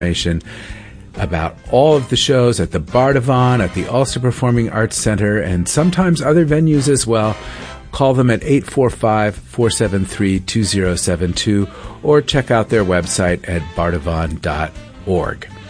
information about all of the shows at the Bardavon, at the Ulster Performing Arts Center, and sometimes other venues as well. Call them at 845-473-2072 or check out their website at bardavon.org.